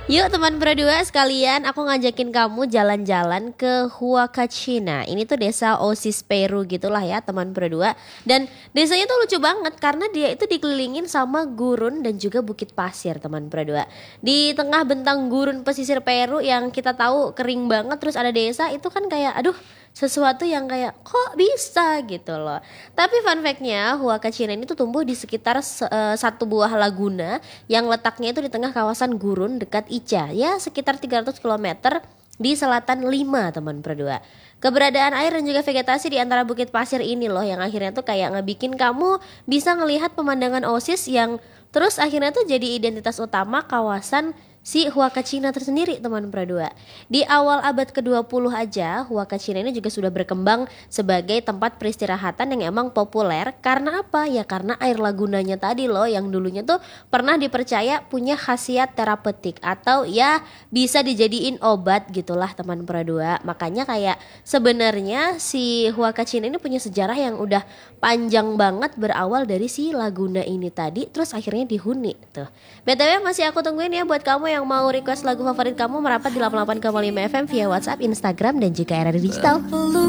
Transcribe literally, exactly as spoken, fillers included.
Yuk teman berdua sekalian, aku ngajakin kamu jalan-jalan ke Huacachina. Ini tuh desa Osis Peru gitulah ya teman berdua. Dan desanya tuh lucu banget karena dia itu dikelilingin sama gurun dan juga bukit pasir teman berdua. Di tengah bentang gurun pesisir Peru yang kita tahu kering banget, terus ada desa, itu kan kayak aduh, sesuatu yang kayak kok bisa gitu loh. Tapi fun fact-nya Huacachina ini tuh tumbuh di sekitar se- eh, satu buah laguna yang letaknya itu di tengah kawasan gurun dekat Ica, ya sekitar tiga ratus kilometer di selatan Lima teman berdua. Keberadaan air dan juga vegetasi di antara bukit pasir ini loh yang akhirnya tuh kayak ngebikin kamu bisa ngelihat pemandangan Oasis yang terus akhirnya tuh jadi identitas utama kawasan si Huacachina tersendiri teman berdua. Di awal abad kedua puluh aja, Huacachina ini juga sudah berkembang sebagai tempat peristirahatan yang emang populer. Karena apa? Ya karena air lagunanya tadi loh yang dulunya tuh pernah dipercaya punya khasiat terapeutik atau ya bisa dijadiin obat gitulah teman berdua. Makanya kayak sebenarnya si Huacachina ini punya sejarah yang udah panjang banget, berawal dari si laguna ini tadi terus akhirnya dihuni tuh. B T W masih aku tungguin ya buat kamu yang mau request lagu favorit kamu merapat di delapan puluh delapan koma lima F M via WhatsApp, Instagram dan juga R R Digital.